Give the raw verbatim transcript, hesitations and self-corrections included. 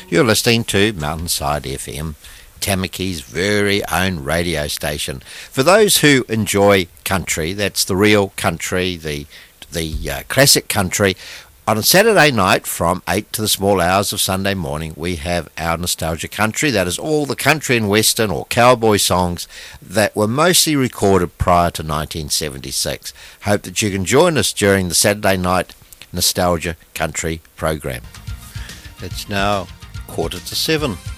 You're listening to Mountainside F M, Tamaki's very own radio station. For those who enjoy country, that's the real country, the the uh, classic country. On a Saturday night from eight to the small hours of Sunday morning, we have our Nostalgia Country. That is all the country and western or cowboy songs that were mostly recorded prior to nineteen seventy-six. Hope that you can join us during the Saturday night Nostalgia Country program. It's now quarter to seven.